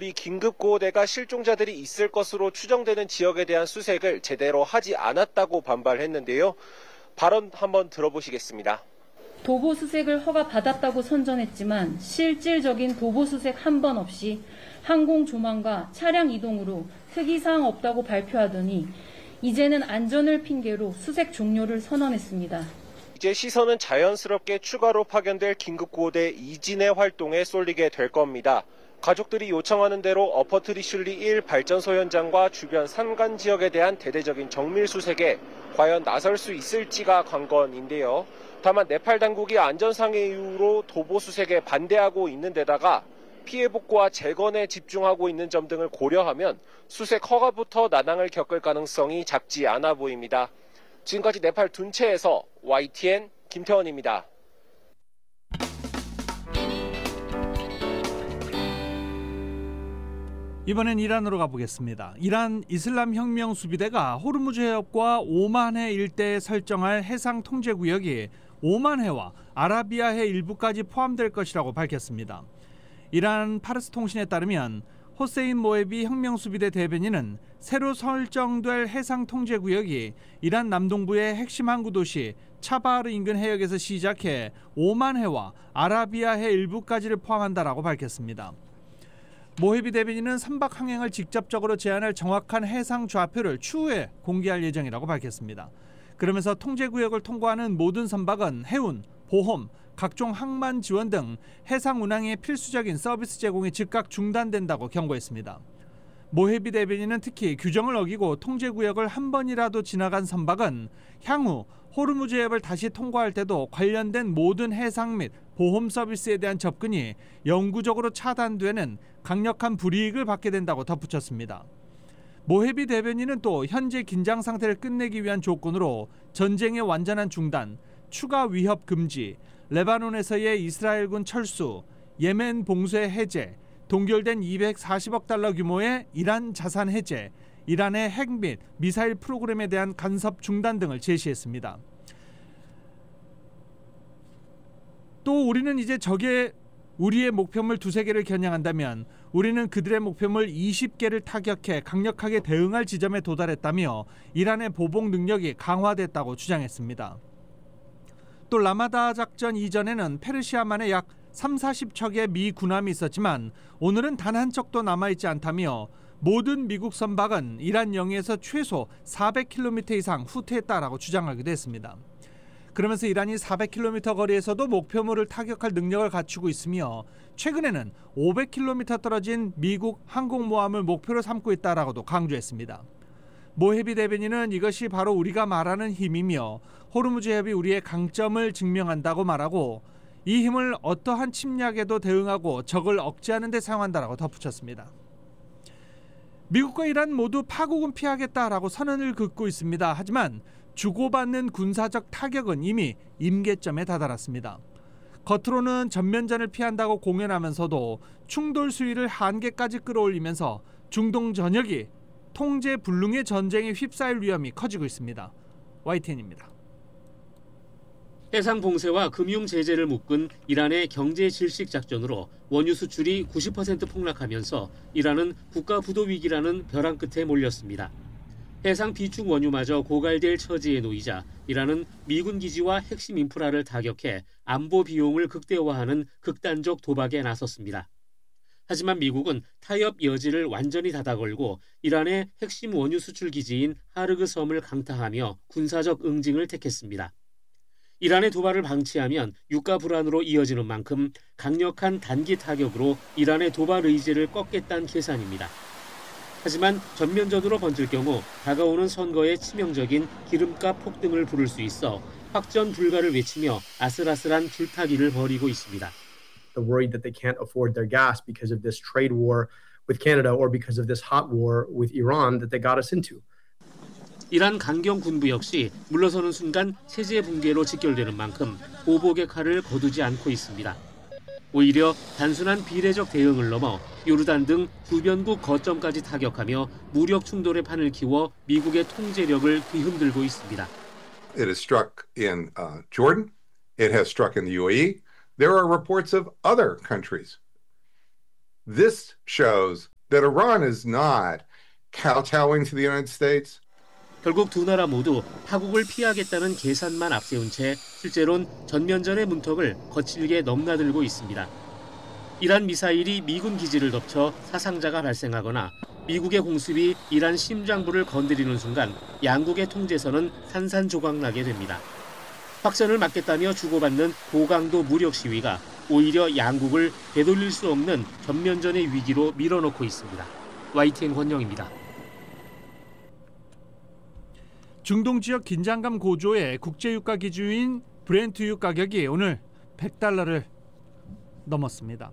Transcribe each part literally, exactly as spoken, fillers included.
아무리 긴급구호대가 실종자들이 있을 것으로 추정되는 지역에 대한 수색을 제대로 하지 않았다고 반발했는데요. 발언 한번 들어보시겠습니다. 도보 수색을 허가받았다고 선전했지만 실질적인 도보 수색 한 번 없이 항공 조망과 차량 이동으로 특이사항 없다고 발표하더니 이제는 안전을 핑계로 수색 종료를 선언했습니다. 이제 시선은 자연스럽게 추가로 파견될 긴급구호대 이진의 활동에 쏠리게 될 겁니다. 가족들이 요청하는 대로 어퍼트리슐리 일 발전소 현장과 주변 산간 지역에 대한 대대적인 정밀 수색에 과연 나설 수 있을지가 관건인데요. 다만 네팔 당국이 안전상의 이유로 도보 수색에 반대하고 있는 데다가 피해 복구와 재건에 집중하고 있는 점 등을 고려하면 수색 허가부터 난항을 겪을 가능성이 작지 않아 보입니다. 지금까지 네팔 둔체에서 와이티엔 김태원입니다. 이번엔 이란으로 가보겠습니다. 이란 이슬람 혁명 수비대가 호르무즈 해협과 오만해 일대에 설정할 해상 통제 구역이 오만해와 아라비아해 일부까지 포함될 것이라고 밝혔습니다. 이란 파르스 통신에 따르면 호세인 모에비 혁명수비대 대변인은 새로 설정될 해상 통제 구역이 이란 남동부의 핵심 항구 도시 차바르 인근 해역에서 시작해 오만해와 아라비아해 일부까지를 포함한다라고 밝혔습니다. 모헤비 대변인은 선박 항행을 직접적으로 제한할 정확한 해상 좌표를 추후에 공개할 예정이라고 밝혔습니다. 그러면서 통제구역을 통과하는 모든 선박은 해운, 보험, 각종 항만 지원 등 해상 운항의 필수적인 서비스 제공이 즉각 중단된다고 경고했습니다. 모헤비 대변인은 특히 규정을 어기고 통제구역을 한 번이라도 지나간 선박은 향후 호르무즈 해협을 다시 통과할 때도 관련된 모든 해상 및 보험 서비스에 대한 접근이 영구적으로 차단되는 강력한 불이익을 받게 된다고 덧붙였습니다. 모헤비 대변인은 또 현재 긴장 상태를 끝내기 위한 조건으로 전쟁의 완전한 중단, 추가 위협 금지, 레바논에서의 이스라엘군 철수, 예멘 봉쇄 해제, 동결된 이백사십억 달러 규모의 이란 자산 해제, 이란의 핵 및 미사일 프로그램에 대한 간섭 중단 등을 제시했습니다. 또 우리는 이제 적의 우리의 목표물 두세 개를 겨냥한다면 우리는 그들의 목표물 이십 개를 타격해 강력하게 대응할 지점에 도달했다며 이란의 보복 능력이 강화됐다고 주장했습니다. 또 라마다 작전 이전에는 페르시아만에 약 삼사십 척의 미 군함이 있었지만 오늘은 단 한 척도 남아있지 않다며 모든 미국 선박은 이란 영해에서 최소 사백 킬로미터 이상 후퇴했다라고 주장하기도 했습니다. 그러면서 이란이 사백 킬로미터 거리에서도 목표물을 타격할 능력을 갖추고 있으며 최근에는 오백 킬로미터 떨어진 미국 항공모함을 목표로 삼고 있다라고도 강조했습니다. 모헤비 대변인은 이것이 바로 우리가 말하는 힘이며 호르무즈 해협이 우리의 강점을 증명한다고 말하고 이 힘을 어떠한 침략에도 대응하고 적을 억제하는 데 사용한다라고 덧붙였습니다. 미국과 이란 모두 파국은 피하겠다라고 선언을 긋고 있습니다. 하지만 주고받는 군사적 타격은 이미 임계점에 다다랐습니다. 겉으로는 전면전을 피한다고 공연하면서도 충돌 수위를 한계까지 끌어올리면서 중동 전역이 통제 불능의 전쟁에 휩싸일 위험이 커지고 있습니다. 와이티엔입니다. 해상 봉쇄와 금융 제재를 묶은 이란의 경제 질식 작전으로 원유 수출이 구십 퍼센트 폭락하면서 이란은 국가 부도 위기라는 벼랑 끝에 몰렸습니다. 해상 비축 원유마저 고갈될 처지에 놓이자 이란은 미군 기지와 핵심 인프라를 타격해 안보 비용을 극대화하는 극단적 도박에 나섰습니다. 하지만 미국은 타협 여지를 완전히 닫아걸고 이란의 핵심 원유 수출 기지인 하르그 섬을 강타하며 군사적 응징을 택했습니다. 이란의 도발을 방치하면 유가 불안으로 이어지는 만큼 강력한 단기 타격으로 이란의 도발 의지를 꺾겠다는 계산입니다. 하지만 전면전으로 번질 경우 다가오는 선거에 치명적인 기름값 폭등을 부를 수 있어 확전 불가를 외치며 아슬아슬한 줄타기를 벌이고 있습니다. They're worried that they can't afford their gas because of this trade war with Canada or because of this hot war with Iran that they got us into. 이란 강경 군부 역시 물러서는 순간 체제 붕괴로 직결되는 만큼 보복의 칼을 거두지 않고 있습니다. 오히려 단순한 비례적 대응을 넘어 요르단 등 주변국 거점까지 타격하며 무력 충돌의 판을 키워 미국의 통제력을 뒤흔들고 있습니다. It has struck in uh, Jordan. It has struck in the U A E. There are reports of other countries. This shows that Iran is not kowtowing to the United States. 결국 두 나라 모두 파국을 피하겠다는 계산만 앞세운 채 실제로는 전면전의 문턱을 거칠게 넘나들고 있습니다. 이란 미사일이 미군 기지를 덮쳐 사상자가 발생하거나 미국의 공습이 이란 심장부를 건드리는 순간 양국의 통제선은 산산조각나게 됩니다. 확전을 막겠다며 주고받는 고강도 무력 시위가 오히려 양국을 되돌릴 수 없는 전면전의 위기로 밀어넣고 있습니다. 와이티엔 권영입니다. 중동 지역 긴장감 고조에 국제유가 기준인 브렌트유 가격이 오늘 백 달러를 넘었습니다.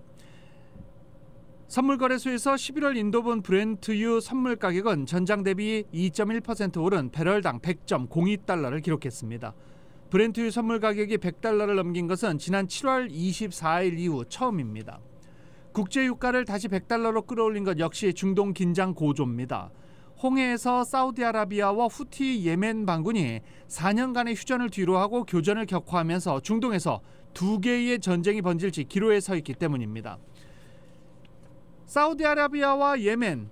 선물거래소에서 십일월 인도분 브렌트유 선물 가격은 전장 대비 이 점 일 퍼센트 오른 배럴당 백 점 공이 달러를 기록했습니다. 브렌트유 선물 가격이 백 달러를 넘긴 것은 지난 칠월 이십사일 이후 처음입니다. 국제유가를 다시 백 달러로 끌어올린 것 역시 중동 긴장 고조입니다. 홍해에서 사우디아라비아와 후티 예멘 반군이 사 년간의 휴전을 뒤로하고 교전을 격화하면서 중동에서 두 개의 전쟁이 번질지 기로에 서 있기 때문입니다. 사우디아라비아와 예멘,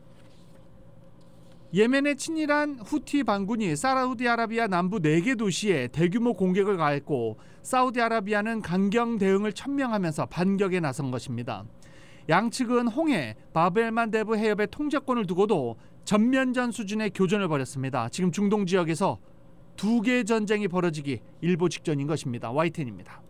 예멘의 친일한 후티 반군이 사우디아라비아 남부 네 개 도시에 대규모 공격을 가했고 사우디아라비아는 강경 대응을 천명하면서 반격에 나선 것입니다. 양측은 홍해, 바벨만 대부 해협의 통제권을 두고도 전면전 수준의 교전을 벌였습니다. 지금 중동 지역에서 두 개의 전쟁이 벌어지기 일보 직전인 것입니다. 와이텐입니다.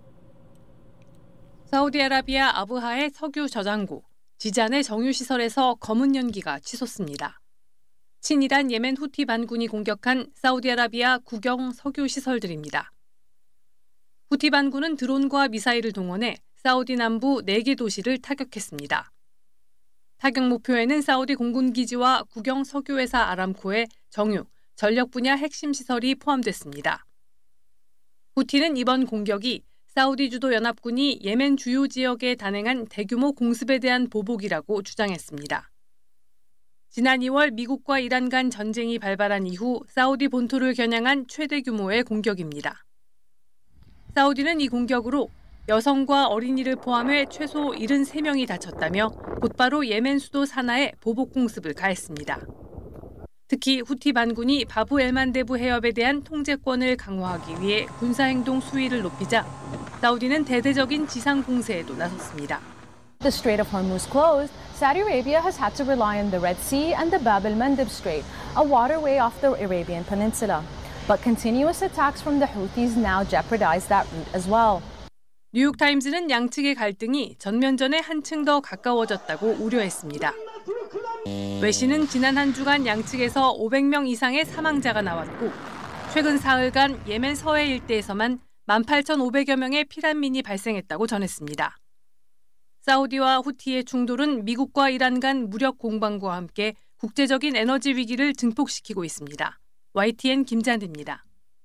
사우디아라비아 아부하의 석유 저장고, 지잔의 정유시설에서 검은 연기가 치솟습니다. 친이란 예멘 후티 반군이 공격한 사우디아라비아 국영 석유시설들입니다. 후티 반군은 드론과 미사일을 동원해 사우디 남부 네 개 도시를 타격했습니다. 타격 목표에는 사우디 공군기지와 국영 석유회사 아람코의 정유, 전력 분야 핵심 시설이 포함됐습니다. 후티는 이번 공격이 사우디 주도 연합군이 예멘 주요 지역에 단행한 대규모 공습에 대한 보복이라고 주장했습니다. 지난 이월 미국과 이란 간 전쟁이 발발한 이후 사우디 본토를 겨냥한 최대 규모의 공격입니다. 사우디는 이 공격으로 여성과 어린이를 포함해 최소 칠십삼 명이 다쳤다며 곧바로 예멘 수도 사나에 보복 공습을 가했습니다. 특히 후티 반군이 바브 엘만데부 해협에 대한 통제권을 강화하기 위해 군사행동 수위를 높이자 사우디는 대대적인 지상 공세에도 나섰습니다. The Strait of Hormuz closed, Saudi Arabia has had to rely on the Red Sea and the Bab el-Mandeb Strait, a waterway off the Arabian Peninsula. But continuous attacks from the Houthis now jeopardize that route as well. 뉴욕타임즈는 양측의 갈등이 전면전에 한층 더 가까워졌다고 우려했습니다. 외신은 지난 한 주간 양측에서 오백 명 이상의 사망자가 나왔고 최근 사흘간 예멘 서해 일대에서만 만 팔천오백여 명의 피난민이 발생했다고 전했습니다. 사우디와 후티의 충돌은 미국과 이란 간 무력 공방과 함께 국제적인 에너지 위기를 증폭시키고 있습니다. 와이티엔 김잔디입니다.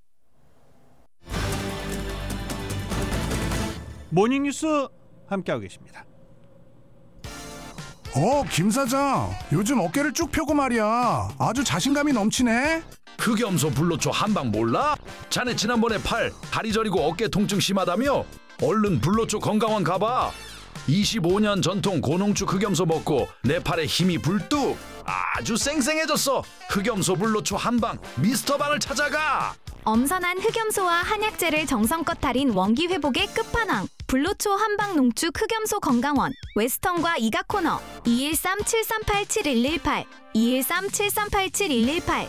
모닝뉴스 함께하고 계십니다. 어, 김 사장. 요즘 어깨를 쭉 펴고 말이야. 아주 자신감이 넘치네. 흑염소 불로초 한방 몰라? 자네 지난번에 팔, 다리 저리고 어깨 통증 심하다며? 얼른 불로초 건강원 가봐. 이십오 년 전통 고농축 흑염소 먹고 내 팔에 힘이 불뚝. 아주 쌩쌩해졌어. 흑염소 불로초 한방 미스터방을 찾아가. 엄선한 흑염소와 한약재를 정성껏 달인 원기 회복의 끝판왕 불로초 한방 농축 흑염소 건강원 웨스턴과 이가코너 이일삼 칠삼팔 칠일일팔 이일삼 칠삼팔 칠일일팔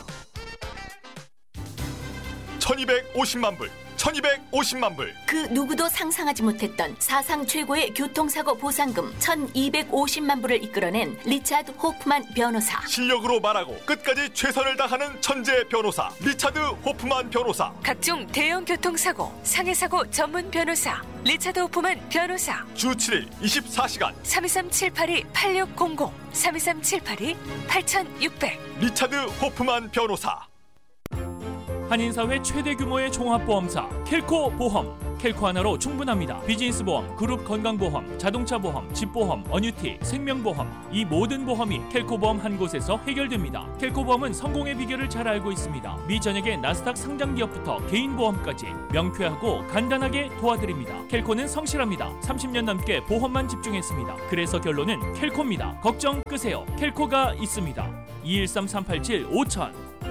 천이백오십만 불 천이백오십만 불. 그 누구도 상상하지 못했던 사상 최고의 교통사고 보상금 천이백오십만 불을 이끌어낸 리차드 호프만 변호사. 실력으로 말하고 끝까지 최선을 다하는 천재 변호사 리차드 호프만 변호사. 각종 대형 교통사고, 상해사고 전문 변호사 리차드 호프만 변호사. 주 칠 일 이십사 시간 삼이삼 칠팔이 팔육공공 삼이삼 칠팔이 팔육백. 리차드 호프만 변호사. 한인사회 최대 규모의 종합보험사 켈코 보험 켈코 하나로 충분합니다. 비즈니스 보험, 그룹 건강보험, 자동차 보험, 집보험, 어뉴티, 생명보험 이 모든 보험이 켈코 보험 한 곳에서 해결됩니다. 켈코 보험은 성공의 비결을 잘 알고 있습니다. 미 전역의 나스닥 상장 기업부터 개인 보험까지 명쾌하고 간단하게 도와드립니다. 켈코는 성실합니다. 삼십 년 넘게 보험만 집중했습니다. 그래서 결론은 켈코입니다. 걱정 끄세요. 켈코가 있습니다. 이일삼 삼팔칠 오천.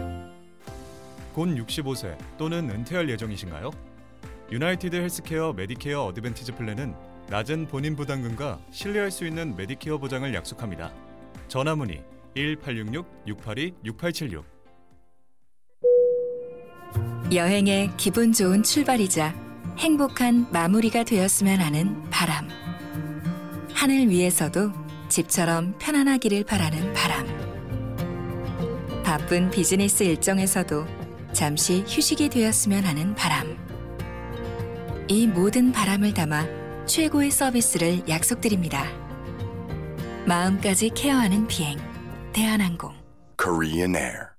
곧 육십오 세 또는 은퇴할 예정이신가요? 유나이티드 헬스케어 메디케어 어드밴티지 플랜은 낮은 본인 부담금과 신뢰할 수 있는 메디케어 보장을 약속합니다. 전화 문의 일 팔육육 육팔이 육팔칠육. 여행의 기분 좋은 출발이자 행복한 마무리가 되었으면 하는 바람. 하늘 위에서도 집처럼 편안하기를 바라는 바람. 바쁜 비즈니스 일정에서도 잠시 휴식이 되었으면 하는 바람. 이 모든 바람을 담아 최고의 서비스를 약속드립니다. 마음까지 케어하는 비행, 대한항공. Korean Air.